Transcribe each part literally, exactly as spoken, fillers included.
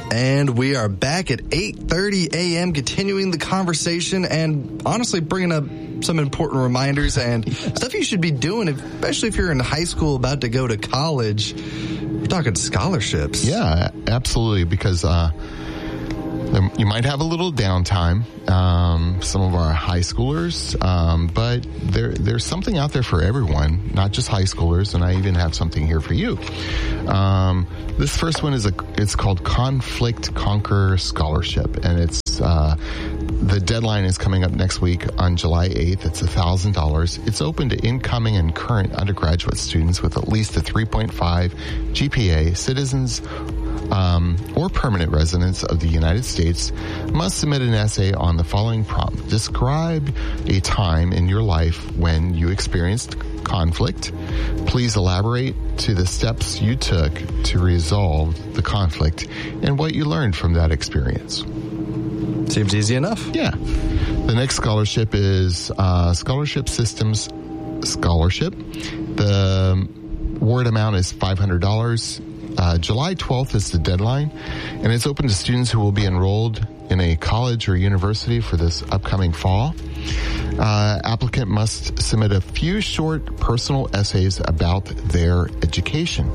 And we are back at eight thirty a.m., continuing the conversation and honestly bringing up some important reminders and stuff you should be doing, especially if you're in high school about to go to college. We're talking scholarships. Yeah, absolutely, because uh, you might have a little downtime, um, some of our high schoolers, um, but there, there's something out there for everyone, not just high schoolers, and I even have something here for you. Um, this first one is a, it's called Conflict Conquer Scholarship, and it's, uh, the deadline is coming up next week on July eighth. It's one thousand dollars. It's open to incoming and current undergraduate students with at least a three point five G P A, citizens Um, or permanent residents of the United States must submit an essay on the following prompt. Describe a time in your life when you experienced conflict. Please elaborate to the steps you took to resolve the conflict and what you learned from that experience. Seems easy enough. Yeah. The next scholarship is uh, Scholarship Systems Scholarship. The award amount is five hundred dollars. Uh, July twelfth is the deadline, and it's open to students who will be enrolled in a college or university for this upcoming fall. Uh, applicant must submit a few short personal essays about their education.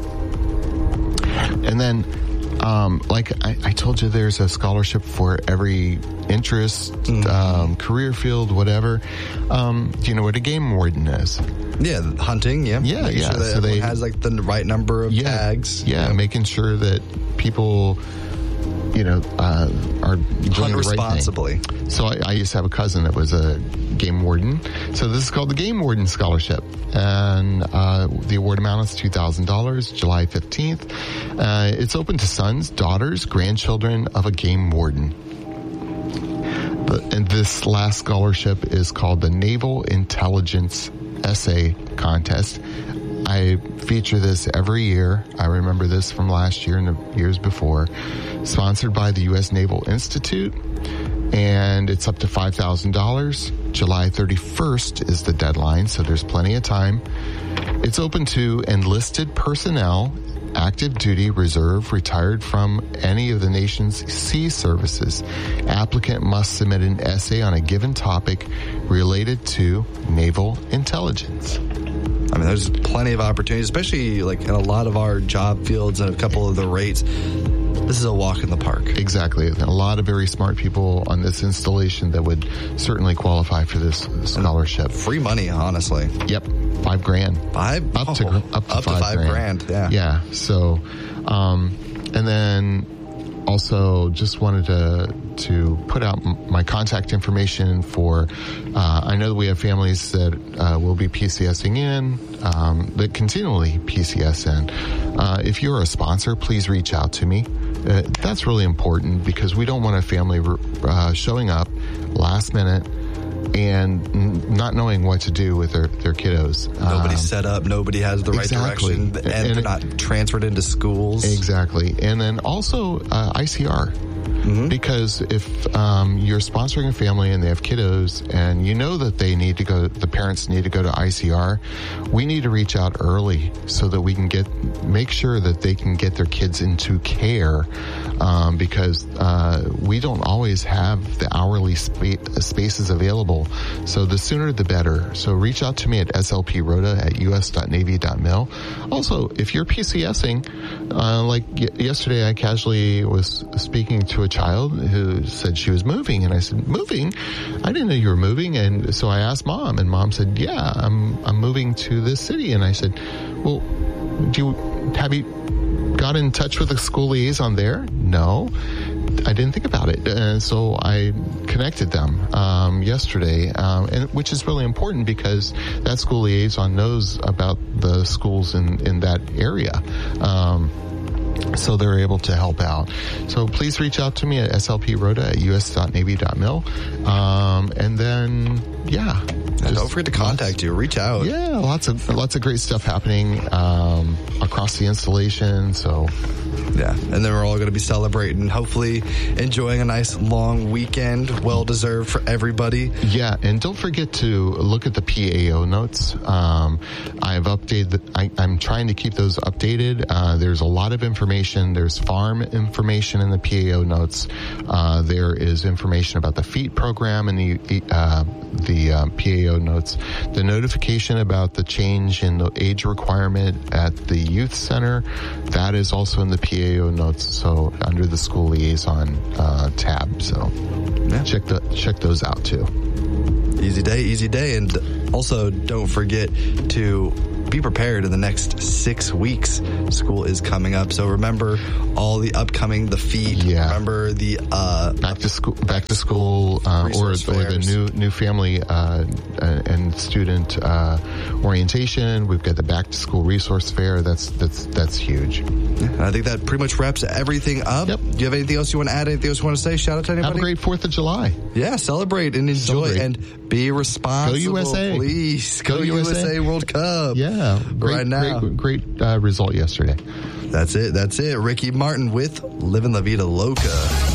And then, um, like I, I told you, there's a scholarship for every interest, mm-hmm. um, career field, whatever. Um, do you know what a game warden is? Yeah, hunting, yeah. Yeah, making yeah. Sure that so they has like the right number of yeah, tags. Yeah, yeah, making sure that people, you know, uh, are doing Hunt the right responsibly. Thing. So I, I used to have a cousin that was a game warden. So this is called the Game Warden Scholarship. And uh, the award amount is two thousand dollars, July fifteenth. Uh, it's open to sons, daughters, grandchildren of a game warden. But, and this last scholarship is called the Naval Intelligence Essay Contest. I feature this every year. I remember this from last year and the years before. Sponsored by the U S Naval Institute, and it's up to five thousand dollars. July thirty-first is the deadline, so there's plenty of time. It's open to enlisted personnel, active duty, reserve, retired from any of the nation's sea services. Applicant must submit an essay on a given topic related to naval intelligence. I mean, there's plenty of opportunities, especially like in a lot of our job fields and a couple of the rates. This is a walk in the park. Exactly. A lot of very smart people on this installation that would certainly qualify for this scholarship. Free money, honestly. Yep. Five grand. Five? Up to, oh, up to up five, to five grand. grand. Yeah. Yeah. So, um, and then also just wanted to to put out m- my contact information for, uh, I know that we have families that uh, will be PCSing in, um, that continually P C S in. Uh, if you're a sponsor, please reach out to me. Uh, that's really important because we don't want a family uh, showing up last minute and n- not knowing what to do with their, their kiddos. Nobody's um, set up. Nobody has the right exactly. direction. And, and they're it, not transferred into schools. Exactly. And then also uh, I C R. Mm-hmm. Because if um, you're sponsoring a family and they have kiddos and you know that they need to go, the parents need to go to I C R, we need to reach out early so that we can get, make sure that they can get their kids into care, um, because uh, we don't always have the hourly spa- spaces available. So the sooner the better. So reach out to me at S L P Rhoda at U S dot Navy dot mil. Also, if you're PCSing, uh, like y- yesterday I casually was speaking to a child who said she was moving, and I said, moving? I didn't know you were moving. And so I asked mom, and mom said, yeah, I'm I'm moving to this city. And I said, well, do you have you got in touch with the school liaison there? No, I didn't think about it. And so I connected them um, yesterday, um, and which is really important because that school liaison knows about the schools in, in that area. Um, So they're able to help out. So please reach out to me at S L P Rhoda at U S dot Navy dot mil. Um, and then, yeah. And don't forget to contact lots, you. Reach out. Yeah, lots of lots of great stuff happening um, across the installation. So Yeah, and then we're all going to be celebrating, hopefully enjoying a nice long weekend, well-deserved for everybody. Yeah, and don't forget to look at the P A O notes. Um, I've updated, the, I, I'm trying to keep those updated. Uh, there's a lot of information. There's farm information in the P A O notes. Uh, there is information about the FEET program in the uh, the uh, P A O notes. The notification about the change in the age requirement at the youth center, that is also in the P A O notes, so under the school liaison uh, tab. So yeah. check the check those out too. Easy day, easy day, and also don't forget to be prepared in the next six weeks. School is coming up, so remember all the upcoming, the FEET. Yeah. Remember the uh, back to school, back to school, uh, or, or the new new family uh, and student uh, orientation. We've got the back to school resource fair. That's that's that's huge. Yeah, I think that pretty much wraps everything up. Yep. Do you have anything else you want to add? Anything else you want to say? Shout out to anybody. Have a great Fourth of July. Yeah, celebrate and enjoy Celebrate. and be responsible. Go U S A. Please go, Go U S A. U S A World Cup. Yeah, great, right now. Great, great uh, result yesterday. That's it. That's it. Ricky Martin with Livin' La Vida Loca.